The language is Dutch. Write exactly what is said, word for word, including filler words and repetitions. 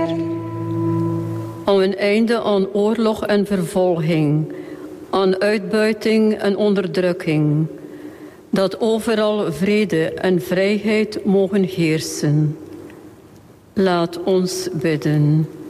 Om een einde aan oorlog en vervolging, aan uitbuiting en onderdrukking. Dat overal vrede en vrijheid mogen heersen. Laat ons bidden.